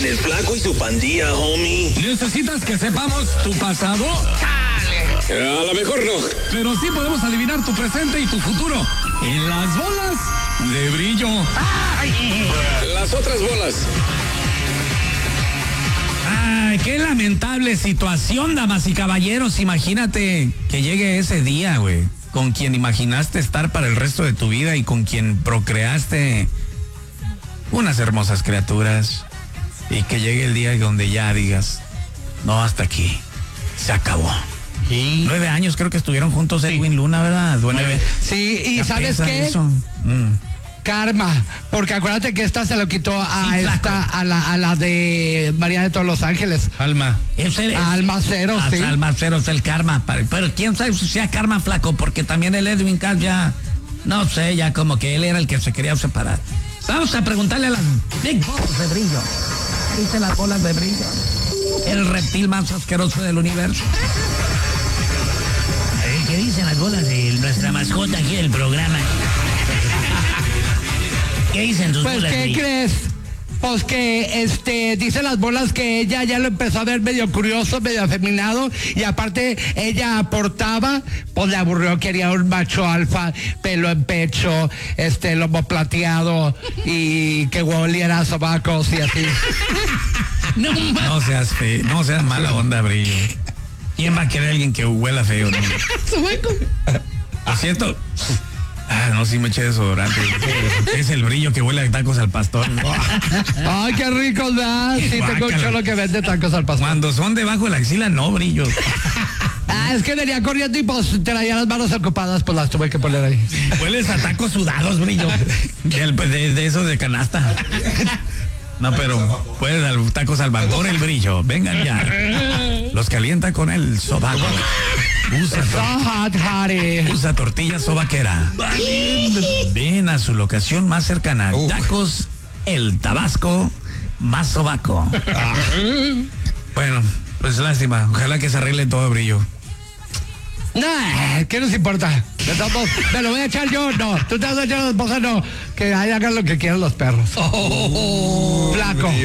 El Flaco y su pandilla, homie. ¿Necesitas que sepamos tu pasado? A lo mejor no. Pero sí podemos adivinar tu presente y tu futuro. En las bolas de brillo. Las otras bolas. Ay, qué lamentable situación, damas y caballeros. Imagínate que llegue ese día, güey, con quien imaginaste estar para el resto de tu vida y con quien procreaste unas hermosas criaturas. Y que llegue el día donde ya digas, no, hasta aquí, se acabó. Sí. 9 años creo que estuvieron juntos Edwin Luna, ¿verdad? 9. Sí, y Ya ¿sabes pesa qué? eso. Karma, porque acuérdate que esta se lo quitó a Sí, esta, a la de María de todos los Ángeles. Alma. Alma Cero, sí. Alma Cero es el karma. Pero quién sabe si sea karma, Flaco, porque también el Edwin Cass ya, no sé, ya como que él era el que se quería separar. Vamos a preguntarle a las Big Balls de brillo. ¿Viste las bolas de brillo? El reptil más asqueroso del universo. ¿Qué dicen las bolas de nuestra mascota aquí del programa? ¿Qué dicen tus Pues, bolas? ¿qué crees? Pues que dice las bolas que ella ya lo empezó a ver medio curioso, medio afeminado, y aparte ella aportaba, pues le aburrió, quería un macho alfa, pelo en pecho, lomo plateado y que oliera a sobacos y así. No seas feo, no seas mala onda, brillo. ¿Quién va a querer a alguien que huela feo? No? Lo siento. No, sí me eché desodorante. Es el brillo que huele a tacos al pastor. Ay, qué rico, ¿verdad? Sí, tengo un cholo que vende tacos al pastor. Cuando son debajo de la axila, no, brillo. Es que venía corriendo y pues traía las manos ocupadas, pues las tuve que poner ahí. Hueles a tacos sudados, brillo. De esos de canasta. No, pero puedes dar tacos al vapor, el brillo. Vengan ya. Los calienta con el sobaco. Usa tortilla sobaquera. Ven a su locación más cercana. Tacos El Tabasco más sobaco. Bueno, pues lástima. Ojalá que se arregle todo, brillo. Nah, ¿qué nos importa? De todos modos, ¿me lo voy a echar yo? No. ¿Tú te vas a echar a la esposa? No. Que hagan lo que quieran los perros. Flaco.